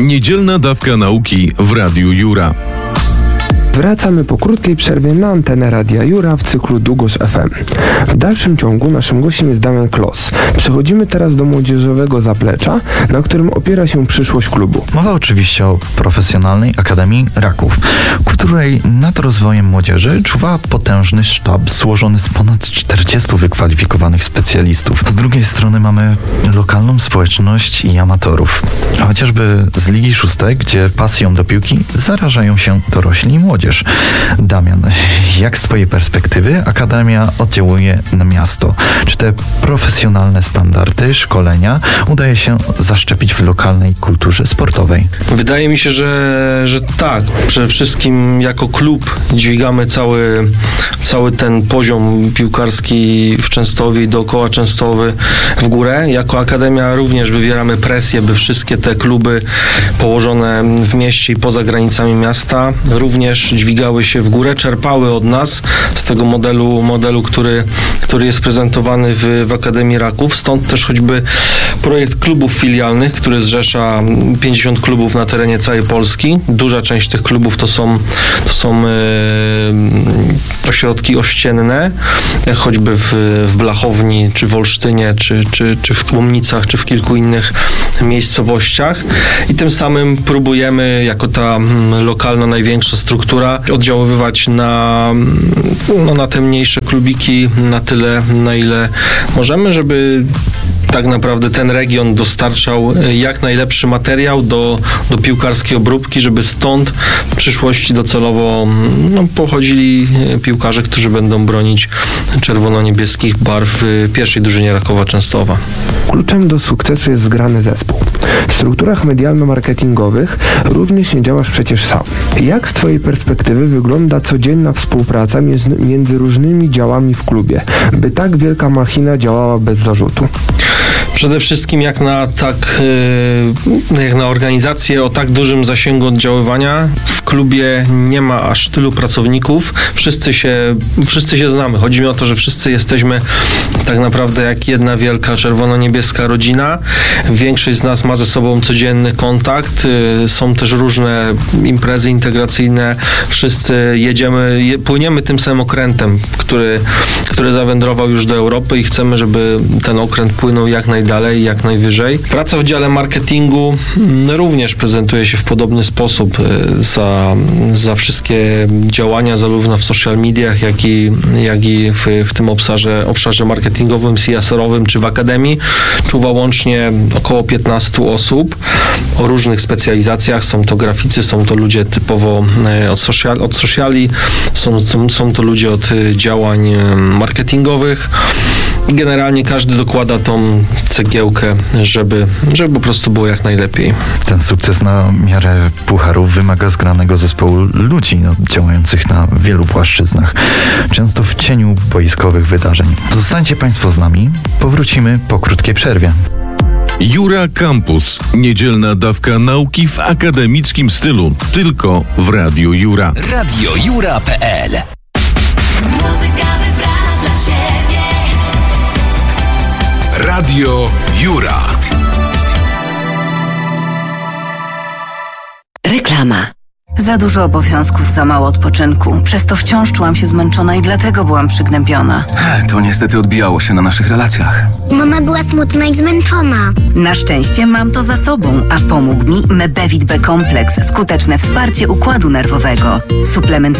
Niedzielna dawka nauki w Radiu Jura. Wracamy po krótkiej przerwie na antenę Radia Jura w cyklu Długosz FM. W dalszym ciągu naszym gościem jest Damian Kloss. Przechodzimy teraz do młodzieżowego zaplecza, na którym opiera się przyszłość klubu. Mowa oczywiście o Profesjonalnej Akademii Raków, której nad rozwojem młodzieży czuwa potężny sztab złożony z ponad 40 wykwalifikowanych specjalistów. Z drugiej strony mamy lokalną społeczność i amatorów. Chociażby z Ligi Szóstek, gdzie pasją do piłki zarażają się dorośli i młodzież. Damian, jak z twojej perspektywy Akademia oddziałuje na miasto? Czy te profesjonalne standardy, szkolenia udaje się zaszczepić w lokalnej kulturze sportowej? Wydaje mi się, że tak. Przede wszystkim jako klub dźwigamy cały ten poziom piłkarski w Częstochowie i dookoła Częstochowy w górę. Jako Akademia również wywieramy presję, by wszystkie te kluby położone w mieście i poza granicami miasta również dźwigały się w górę, czerpały od nas z tego modelu, który jest prezentowany w Akademii Raków. Stąd też choćby projekt klubów filialnych, który zrzesza 50 klubów na terenie całej Polski. Duża część tych klubów to są ośrodki ościenne, jak choćby w Blachowni, czy w Olsztynie, czy w Kłomnicach, czy w kilku innych miejscowościach. I tym samym próbujemy, jako ta lokalna, największa struktura, oddziaływać na te mniejsze klubiki na tyle, na ile możemy, żeby tak naprawdę ten region dostarczał jak najlepszy materiał do piłkarskiej obróbki, żeby stąd w przyszłości docelowo pochodzili piłkarze, którzy będą bronić czerwono-niebieskich barw w pierwszej drużynie Rakowa Częstochowa. Kluczem do sukcesu jest zgrany zespół. W strukturach medialno-marketingowych również nie działasz przecież sam. Jak z twojej perspektywy wygląda codzienna współpraca między różnymi działami w klubie, by tak wielka machina działała bez zarzutu? Przede wszystkim jak na organizację o tak dużym zasięgu oddziaływania w klubie nie ma aż tylu pracowników. Wszyscy się znamy. Chodzi mi o to, że wszyscy jesteśmy tak naprawdę jak jedna wielka czerwono-niebieska rodzina. Większość z nas ma ze sobą codzienny kontakt. Są też różne imprezy integracyjne. Wszyscy płyniemy tym samym okrętem, który zawędrował już do Europy i chcemy, żeby ten okręt płynął jak najdalej, jak najwyżej. Praca w dziale marketingu również prezentuje się w podobny sposób. Za wszystkie działania zarówno w social mediach, jak i w tym obszarze marketingowym, CSR-owym czy w Akademii czuwa łącznie około 15 osób o różnych specjalizacjach. Są to graficy, są to ludzie typowo od sociali, są to ludzie od działań marketingowych. I generalnie każdy dokłada tą cegiełkę, żeby po prostu było jak najlepiej. Ten sukces na miarę pucharów wymaga zgranego zespołu ludzi działających na wielu płaszczyznach, często w cieniu boiskowych wydarzeń. Zostańcie Państwo z nami, powrócimy po krótkiej przerwie. Jura Campus. Niedzielna dawka nauki w akademickim stylu. Tylko w Radiu Jura. radiojura.pl. Muzyka wybrana dla Ciebie. Radio Jura. Reklama. Za dużo obowiązków, za mało odpoczynku. Przez to wciąż czułam się zmęczona i dlatego byłam przygnębiona. To niestety odbijało się na naszych relacjach. Mama była smutna i zmęczona. Na szczęście mam to za sobą, a pomógł mi Mebevit B-kompleks. Skuteczne wsparcie układu nerwowego. Suplement